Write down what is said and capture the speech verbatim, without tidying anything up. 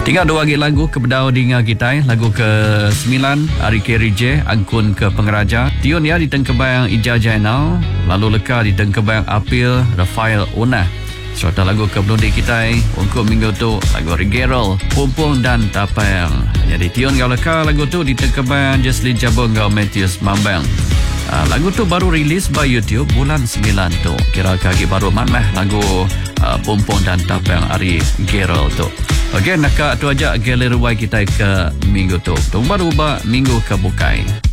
Tinggal dua lagi lagu kebedau dengar kita. Lagu ke sembilan Ari K. J, Angkun ke Pengeraja. Tiun ya di Tengkebayang Ija Jainal. Lalu leka di Tengkebayang Apil Rafael Una. Serta lagu ke Belundi kita untuk minggu tu lagu Rigerol, Pumpung dan Tapayang. Jadi tiun kau leka lagu tu di Tengkebayang Jesslyn Jabung kau Matthews Mambang. Uh, lagu tu baru rilis by YouTube bulan sembilan tu. Kira kaki baru mat meh lagu uh, Pumpung dan Tapayang Ari Gerol tu. Okey, nak tu aja galeri kita ke minggu tu. Tunggu baru ba minggu ke bukai.